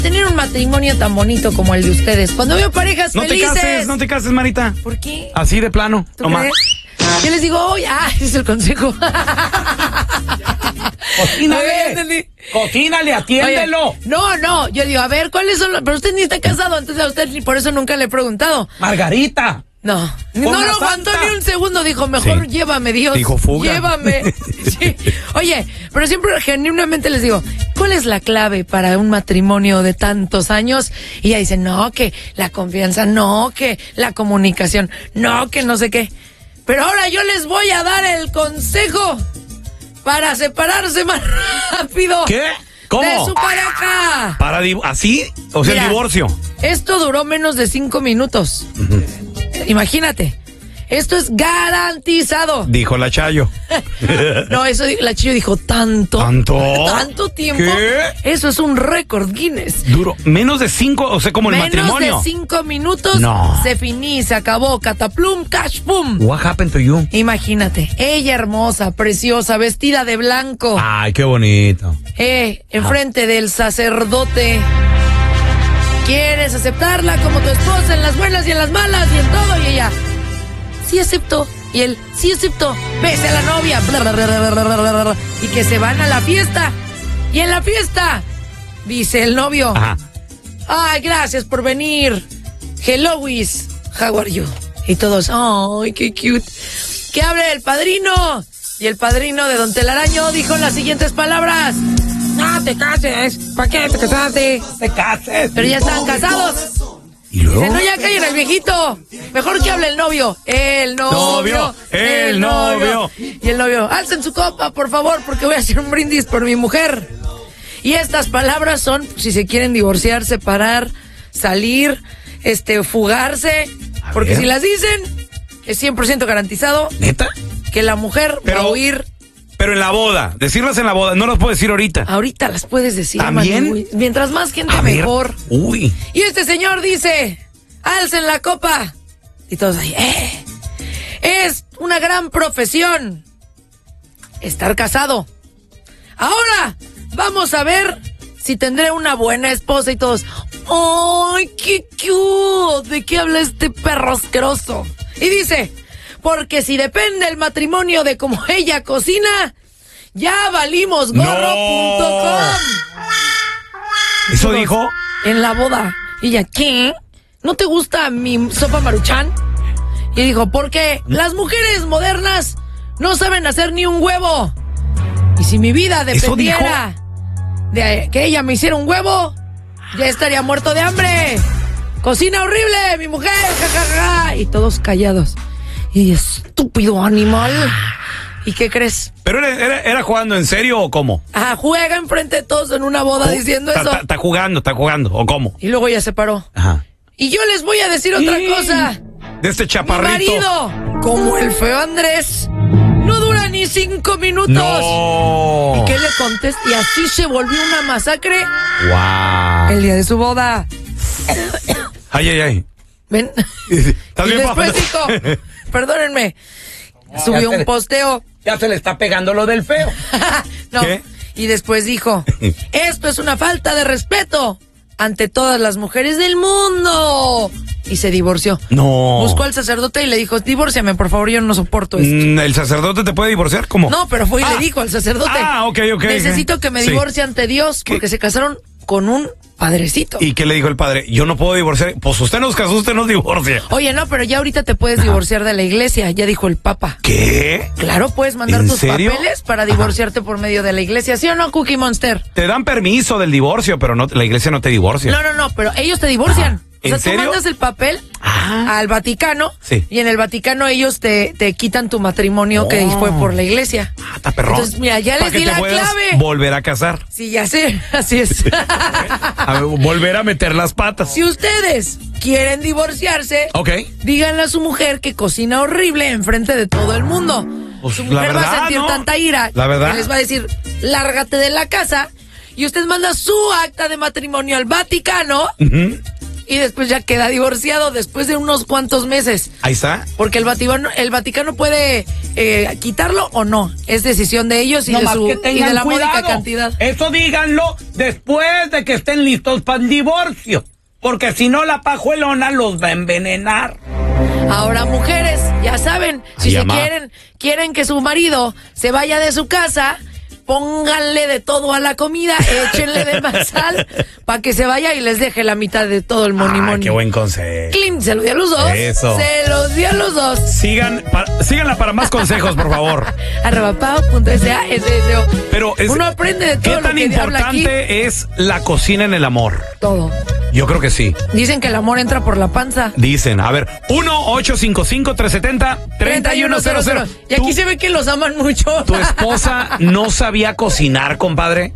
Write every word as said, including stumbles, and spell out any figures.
tener un matrimonio tan bonito como el de ustedes. Cuando veo parejas no felices. No te cases, no te cases, Marita. ¿Por qué? Así de plano. ¿Tú crees? Yo les digo, oye, ah, ese es el consejo. Cocínale, cocínale, atiéndelo. Oye, no, no, yo digo, a ver, ¿cuáles son los...? Pero usted ni está casado, entonces a usted ni por eso nunca le he preguntado. Margarita. No, no lo aguantó ni un segundo, dijo, mejor sí. Llévame, Dios. Dijo, fuga. Llévame. Sí. Oye, pero siempre genuinamente les digo, ¿cuál es la clave para un matrimonio de tantos años? Y ella dice, no, que la confianza, no, que la comunicación, no, que no sé qué. Pero ahora yo les voy a dar el consejo para separarse más rápido. ¿Qué? ¿Cómo? De su pareja. Para ¿Así? O sea, Mira, el divorcio. Esto duró menos de cinco minutos. Uh-huh. Imagínate. Esto es garantizado. Dijo la Chayo. No, eso la Chayo dijo tanto. ¿Tanto? ¿Tanto tiempo? ¿Qué? Eso es un récord Guinness. Duro. Menos de cinco, o sea, como el menos matrimonio. Menos de cinco minutos. No. Se finí, se acabó. Cataplum, cash, pum. What happened to you? Imagínate. Ella hermosa, preciosa, vestida de blanco. Ay, qué bonito. Eh, enfrente ah. del sacerdote. ¿Quieres aceptarla como tu esposa en las buenas y en las malas y en todo? Y ella, sí acepto. Y él, sí acepto. Bese a la novia. Y que se van a la fiesta. Y en la fiesta, dice el novio, Ajá. ay, gracias por venir. Hello, Wiz. How are you? Y todos, ay, qué cute. Que hable el padrino. Y el padrino de Don Telaraño dijo las siguientes palabras. No te cases. ¿Para qué te casaste? Te cases. Pero ya estaban casados. ¿Y luego? Dice, no, ya callen al viejito. Mejor que hable el novio. El novio. Novio. El, el novio. novio. Y el novio, alcen su copa, por favor, porque voy a hacer un brindis por mi mujer. Y estas palabras son, si se quieren divorciar, separar, salir, este, fugarse. A porque ver. Si las dicen, es cien por ciento garantizado. ¿Neta? Que la mujer Pero... va a huir. Pero en la boda, decirlas en la boda, no las puedo decir ahorita. Ahorita las puedes decir, ¿también? Manu, mientras más gente, a mejor. Ver. Uy. Y este señor dice, alcen la copa. Y todos ahí, eh. Es una gran profesión estar casado. Ahora, vamos a ver si tendré una buena esposa y todos. ¡Ay, qué cute! ¿De qué habla este perro asqueroso? Y dice... Porque si depende el matrimonio de cómo ella cocina, ya valimos gorro punto com. No. ¿Eso dijo? En la boda. Y ella, ¿qué? ¿No te gusta mi sopa Maruchan? Y dijo, porque las mujeres modernas no saben hacer ni un huevo. Y si mi vida dependiera de que ella me hiciera un huevo, ya estaría muerto de hambre. Cocina horrible, mi mujer, jajaja. Y todos callados. Y estúpido animal. ¿Y qué crees? ¿Pero era, era, era jugando en serio o cómo? Ah, juega enfrente de todos en una boda oh, diciendo ta, eso. Está jugando, está jugando, ¿o cómo? Y luego ya se paró. Ajá. Y yo les voy a decir otra y... cosa. De este chaparrito. Mi marido, como el feo Andrés, no dura ni cinco minutos. No. ¿Y qué le contesta? Y así se volvió una masacre. Wow. El día de su boda. Ay, ay, ay. Ven. ¿Estás y bien, después dijo, perdónenme, no, subió un le, posteo. Ya se le está pegando lo del feo. No. ¿Qué? Y después dijo, esto es una falta de respeto ante todas las mujeres del mundo. Y se divorció. No. Buscó al sacerdote y le dijo, divórciame, por favor, yo no soporto esto. ¿El sacerdote te puede divorciar? ¿Cómo? No, pero fue y ah. le dijo al sacerdote. Ah, ok, ok. Necesito okay. que me sí. divorcie ante Dios porque ¿Qué? Se casaron con un padrecito. ¿Y qué le dijo el padre? Yo no puedo divorciar. Pues usted nos casó, usted nos divorcia. Oye, no, pero ya ahorita te puedes Ajá. divorciar de la iglesia, ya dijo el Papa. ¿Qué? Claro, puedes mandar ¿En tus serio? papeles para divorciarte Ajá. por medio de la iglesia, ¿sí o no, Cookie Monster? Te dan permiso del divorcio, pero no, la iglesia no te divorcia. No, no, no, pero ellos te divorcian. Ajá. O sea, ¿En serio? tú mandas el papel ah. al Vaticano sí. y en el Vaticano ellos te, te quitan tu matrimonio oh. que fue por la iglesia. Ah, está perrón. Entonces, mira, ya les di la clave. Volver a casar. Sí, ya sé, así es. A ver, volver a meter las patas. Si ustedes quieren divorciarse, okay. díganle a su mujer que cocina horrible enfrente de todo el mundo. Pues, su mujer verdad, va a sentir ¿no? tanta ira la verdad. que les va a decir, lárgate de la casa. Y usted manda su acta de matrimonio al Vaticano. Uh-huh. y después ya queda divorciado después de unos cuantos meses. Ahí está. Porque el Vaticano, el Vaticano puede eh, quitarlo o no. Es decisión de ellos y, no de, más su, que tengan y de la cuidado. módica cantidad. Eso díganlo después de que estén listos para el divorcio. Porque si no, la pajuelona los va a envenenar. Ahora, mujeres, ya saben, si Ay, se ama. quieren, quieren que su marido se vaya de su casa, pónganle de todo a la comida, échenle de más sal para que se vaya y les deje la mitad de todo el money Ah, money. qué buen consejo. Clim, se lo dio a los dos. Eso. Se los dio a los dos. Sigan, pa- síganla para más consejos, por favor. Arroba pao punto sa S S O. Pero es, Uno aprende de todo ¿qué lo tan que habla aquí. importante es la cocina en el amor? Todo. Yo creo que sí. Dicen que el amor entra por la panza. Dicen, a ver, uno ocho cinco cinco, tres siete cero, tres uno cero cero. Y aquí ¿Tu, se ve que los aman mucho. ¿Tu esposa no sabía cocinar, compadre?